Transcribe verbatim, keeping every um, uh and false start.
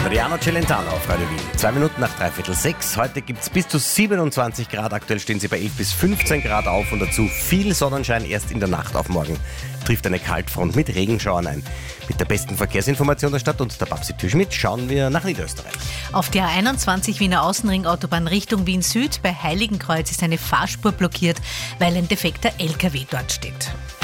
Adriano Celentano auf Radio Wien. Zwei Minuten nach dreiviertel sechs. Heute gibt es bis zu siebenundzwanzig Grad. Aktuell stehen sie bei elf bis fünfzehn Grad auf und dazu viel Sonnenschein. Erst in der Nacht auf morgen trifft eine Kaltfront mit Regenschauern ein. Mit der besten Verkehrsinformation der Stadt und der Babsi Türschmidt schauen wir nach Niederösterreich. Auf der A einundzwanzig Wiener Außenringautobahn Richtung Wien Süd bei Heiligenkreuz ist eine Fahrspur blockiert, weil ein defekter L K W dort steht.